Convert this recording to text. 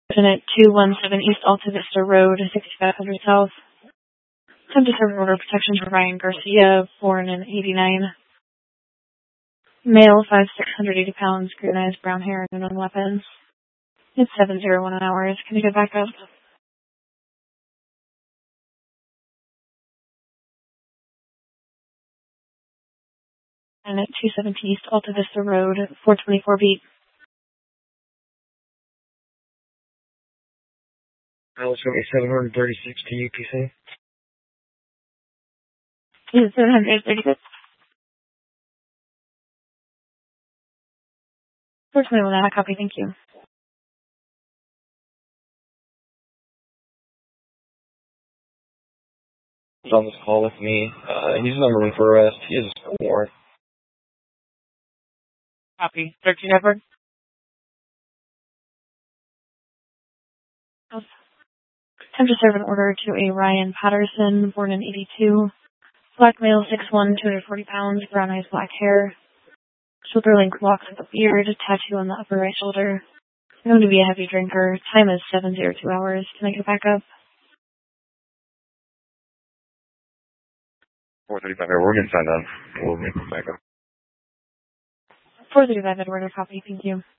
At 217 East Alta Vista Road, 6500 South. Time to serve an order of protection for Ryan Garcia, born in 89. Male, 5'6", 180 pounds, green eyes, brown hair, and known weapons. It's 7:01 hours. Can you get back up? And at 217 East Alta Vista Road, 424 beat. Mileage will be 736 to UPC. Is it 736? 421, I copy, thank you. He's on this call with me. He's number one for arrest. He has a warrant. Copy. 13 Edward. Time to serve an order to a Ryan Patterson, born in 82. Black male, 6'1", 240 pounds, brown eyes, black hair. Shoulder length locks with a beard, tattoo on the upper right shoulder. Known to be a heavy drinker. Time is 7:02 hours. Can I get back up? 435 We're getting signed on. We'll make it back up. 435 Edward, a copy. Thank you.